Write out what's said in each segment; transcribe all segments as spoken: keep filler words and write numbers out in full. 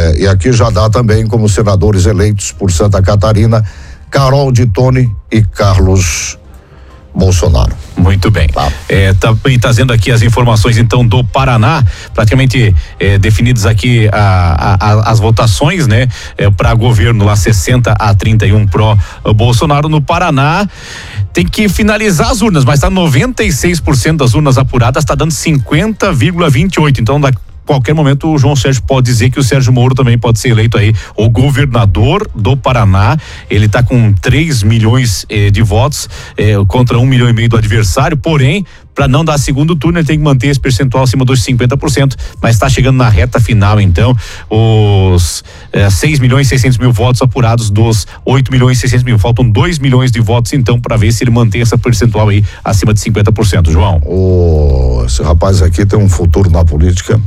É, e aqui já dá também como senadores eleitos por Santa Catarina, Carol de Tone e Carlos Bolsonaro. Muito bem. Tá. É, também trazendo aqui as informações então do Paraná, praticamente é, definidas aqui a, a, a, as votações, né? É, para governo lá sessenta a trinta e um pró Bolsonaro. No Paraná tem que finalizar as urnas, mas tá noventa e seis por cento das urnas apuradas, está dando cinquenta vírgula vinte e oito. Então da qualquer momento o João Sérgio pode dizer que o Sérgio Moro também pode ser eleito aí o governador do Paraná. Ele está com três milhões eh, de votos eh, contra um milhão e meio do adversário, porém para não dar segundo turno ele tem que manter esse percentual acima dos cinquenta por cento, mas está chegando na reta final então, os eh, seis milhões e seiscentos mil votos apurados dos oito milhões e seiscentos mil, faltam dois milhões de votos então para ver se ele mantém essa percentual aí acima de cinquenta por cento, João. O, esse rapaz aqui tem um futuro na política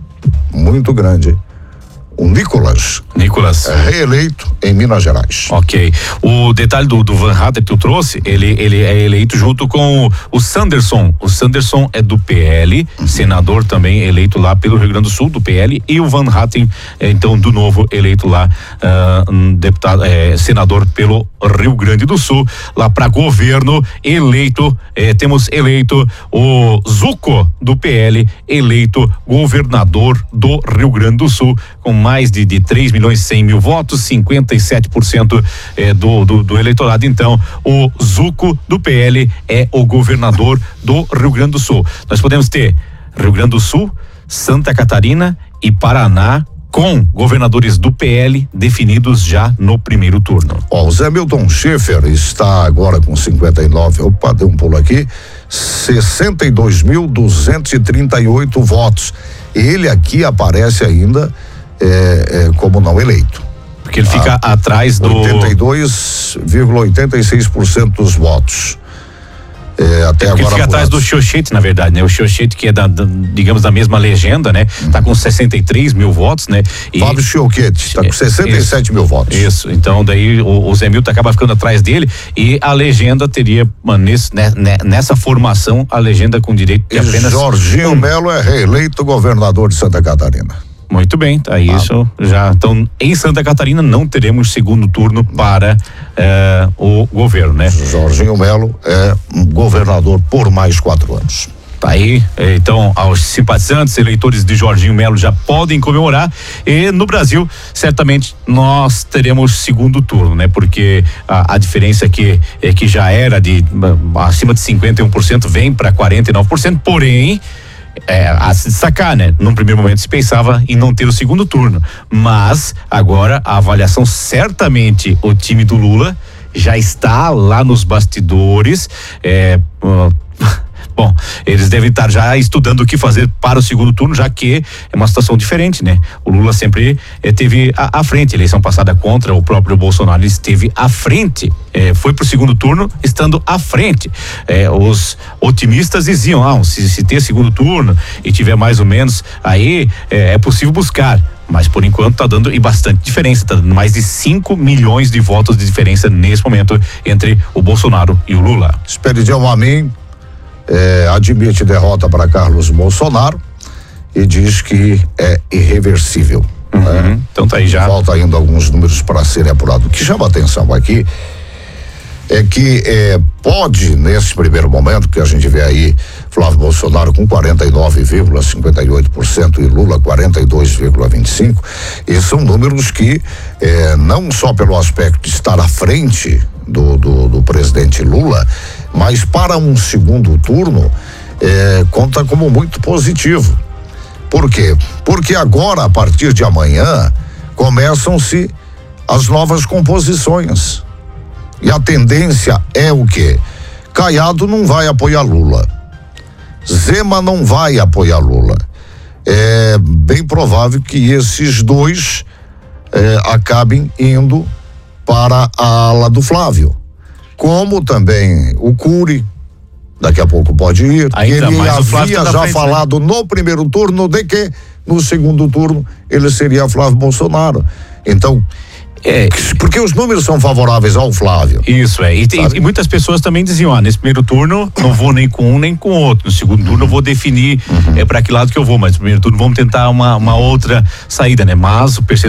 muito grande. O Nicolas. Nicolas. É reeleito em Minas Gerais. Ok. O detalhe do, do Van Hatten que tu trouxe, ele, ele é eleito junto com o, o Sanderson. O Sanderson é do P L, uhum. senador também eleito lá pelo Rio Grande do Sul, do P L, e o Van Hatten, é, então, do Novo, eleito lá, uh, um deputado, é, senador pelo Rio Grande do Sul, lá para governo, eleito, é, temos eleito o Zuco, do P L, eleito governador do Rio Grande do Sul, com mais de, de três milhões e cem mil votos, cinquenta e sete por cento eh, do, do, do eleitorado. Então, o Zuco do P L é o governador do Rio Grande do Sul. Nós podemos ter Rio Grande do Sul, Santa Catarina e Paraná com governadores do P L definidos já no primeiro turno. Ó, o Zé Milton Schaefer está agora com cinquenta e nove, opa, deu um pulo aqui, sessenta e dois mil duzentos e trinta e oito votos. Ele aqui aparece ainda É, é, como não eleito. Porque ele ah, fica atrás do oitenta e dois vírgula oitenta e seis por cento dos votos. É, até é agora. Ele fica atrás do Xochitl, na verdade, né? O Xochitl, que é da, da, digamos, da mesma legenda, né? Uhum. Tá com sessenta e três mil votos, né? E Fábio Xochitl tá com sessenta e sete mil votos. Isso, então daí o, o Zé Milton acaba ficando atrás dele e a legenda teria, nesse, né, nessa formação, a legenda com direito de e apenas. Jorginho Melo é reeleito governador de Santa Catarina. Muito bem, tá ah. isso já. Então, em Santa Catarina não teremos segundo turno para eh, o governo, né? Jorginho Melo é governador por mais quatro anos. Tá aí, então, aos simpatizantes, eleitores de Jorginho Melo já podem comemorar. E no Brasil, certamente nós teremos segundo turno, né? Porque a, a diferença aqui é que já era de acima de cinquenta e um por cento, vem para quarenta e nove por cento, porém. É, a se destacar, né? Num primeiro momento se pensava em não ter o segundo turno, mas agora a avaliação, certamente o time do Lula já está lá nos bastidores, é, uh, bom, eles devem estar já estudando o que fazer para o segundo turno, já que é uma situação diferente, né? O Lula sempre eh, teve à frente, eleição passada contra o próprio Bolsonaro, ele esteve à frente, eh, foi pro segundo turno estando à frente. Eh, os otimistas diziam, ah, se, se ter segundo turno e tiver mais ou menos, aí eh, é possível buscar. Mas por enquanto tá dando e bastante diferença, tá dando mais de cinco milhões de votos de diferença nesse momento entre o Bolsonaro e o Lula. Esperidião Amin É, admite derrota para Carlos Bolsonaro e diz que é irreversível. Uhum, né? Então tá aí já. Falta ainda alguns números para serem apurados. O que chama atenção aqui é que é, pode, nesse primeiro momento, que a gente vê aí Flávio Bolsonaro com quarenta e nove vírgula cinquenta e oito por cento e Lula quarenta e dois vírgula vinte e cinco por cento, e são números que é, não só pelo aspecto de estar à frente do, do, do presidente Lula, mas para um segundo turno é, conta como muito positivo. Por quê? Porque agora, a partir de amanhã, começam-se as novas composições. E a tendência é o quê? Caiado não vai apoiar Lula. Zema não vai apoiar Lula. É bem provável que esses dois é, acabem indo para a ala do Flávio. Como também o Cury, daqui a pouco pode ir. Ainda ele mais havia já frente, falado né? no primeiro turno de que no segundo turno ele seria Flávio Bolsonaro. Então, é, porque os números são favoráveis ao Flávio. Isso é, e, tem, e muitas pessoas também diziam, ah, nesse primeiro turno não vou nem com um nem com outro, no segundo turno eu vou definir uhum. é para que lado que eu vou, mas no primeiro turno vamos tentar uma, uma outra saída, né? Mas o percentual